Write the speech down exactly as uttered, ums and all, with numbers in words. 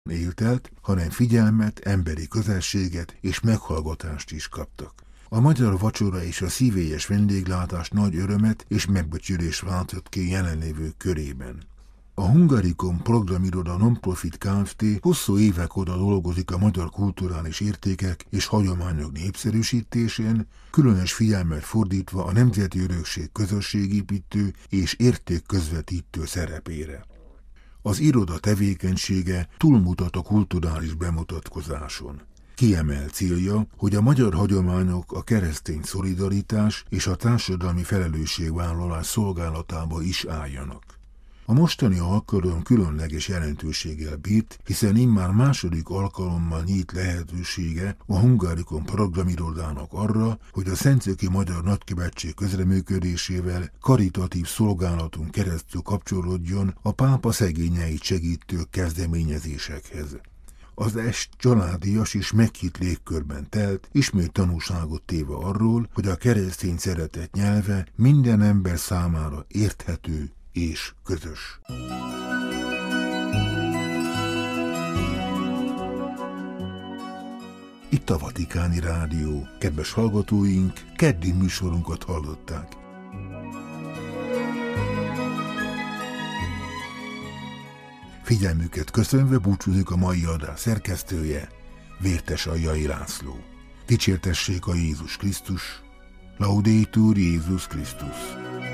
éltelt, hanem figyelmet, emberi közelséget és meghallgatást is kaptak. A magyar vacsora és a szívélyes vendéglátás nagy örömet és megbecsülést váltott ki jelenlévők körében. A Hungarikum programiroda non-profit Kft. Hosszú évek óta dolgozik a magyar kulturális értékek és hagyományok népszerűsítésén, különös figyelmet fordítva a nemzeti örökség közösségépítő és értékközvetítő szerepére. Az iroda tevékenysége túlmutat a kulturális bemutatkozáson. Kiemelt célja, hogy a magyar hagyományok a keresztény szolidaritás és a társadalmi felelősségvállalás szolgálatába is álljanak. A mostani alkalom különleges jelentőséggel bírt, hiszen immár második alkalommal nyílt lehetősége a Hungarikum programirodának arra, hogy a Szentszéki Magyar Nagykövetség közreműködésével karitatív szolgálaton keresztül kapcsolódjon a pápa szegényeit segítő kezdeményezésekhez. Az est családias és meghitt légkörben telt, ismét tanúságot téve arról, hogy a keresztény szeretet nyelve minden ember számára érthető és közös. Itt a Vatikáni Rádió. Kedves hallgatóink, keddi műsorunkat hallották. Figyelmüket köszönve búcsúzik a mai adás szerkesztője, Vértes Aljai László. Dicsértessék a Jézus Krisztus, Laudetur Jézus Krisztus.